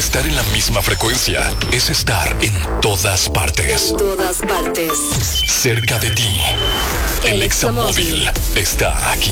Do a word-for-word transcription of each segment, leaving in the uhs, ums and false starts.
Estar en la misma frecuencia es estar en todas partes. En todas partes. Cerca de ti. El, el Examóvil está aquí.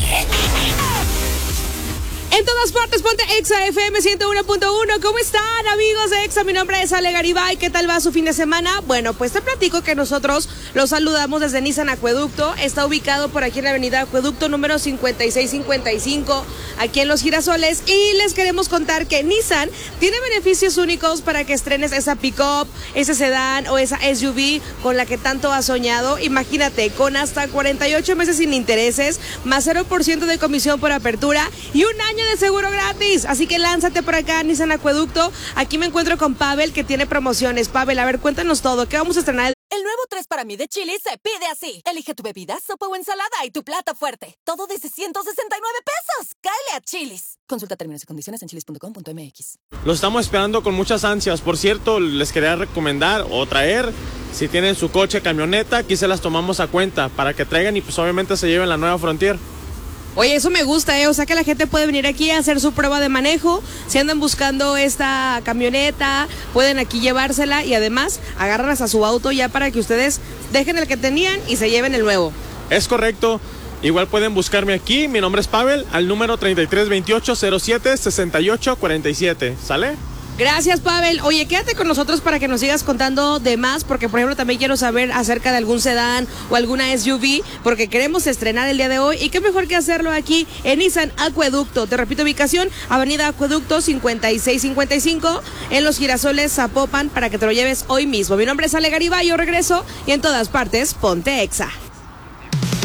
En todas partes, ponte Exa F M ciento uno punto uno. ¿Cómo están, amigos de Exa? Mi nombre es Ale Garibay. ¿Qué tal va su fin de semana? Bueno, pues te platico que nosotros los saludamos desde Nissan Acueducto. Está ubicado por aquí en la avenida Acueducto número cincuenta y seis cincuenta y cinco, aquí en Los Girasoles. Y les queremos contar que Nissan tiene beneficios únicos para que estrenes esa pick-up, ese sedán o esa S U V con la que tanto has soñado. Imagínate, con hasta cuarenta y ocho meses sin intereses, más cero por ciento de comisión por apertura y un año de seguro gratis. Así que lánzate por acá, Nissan Acueducto. Aquí me encuentro con Pavel, que tiene promociones. Pavel, a ver, cuéntanos todo. ¿Qué vamos a estrenar? El nuevo tres para mí de Chili's se pide así. Elige tu bebida, sopa o ensalada y tu plato fuerte. Todo desde ciento sesenta y nueve pesos. ¡Cáele a Chili's! Consulta términos y condiciones en chilis punto com punto m x. Lo estamos esperando con muchas ansias. Por cierto, les quería recomendar o traer, si tienen su coche, camioneta, aquí se las tomamos a cuenta para que traigan y pues obviamente se lleven la nueva Frontier. Oye, eso me gusta, ¿eh? O sea que la gente puede venir aquí a hacer su prueba de manejo. Si andan buscando esta camioneta, pueden aquí llevársela y además agarran hasta su auto ya para que ustedes dejen el que tenían y se lleven el nuevo. Es correcto. Igual pueden buscarme aquí. Mi nombre es Pavel, al número treinta y tres veintiocho cero siete sesenta y ocho cuarenta y siete. ¿Sale? Gracias, Pavel. Oye, quédate con nosotros para que nos sigas contando de más, porque por ejemplo también quiero saber acerca de algún sedán o alguna S U V, porque queremos estrenar el día de hoy y qué mejor que hacerlo aquí en Nissan Acueducto. Te repito, ubicación, avenida Acueducto cincuenta y seis cincuenta y cinco, en Los Girasoles, Zapopan, para que te lo lleves hoy mismo. Mi nombre es Ale Garibay, yo regreso y en todas partes, ponte Exa.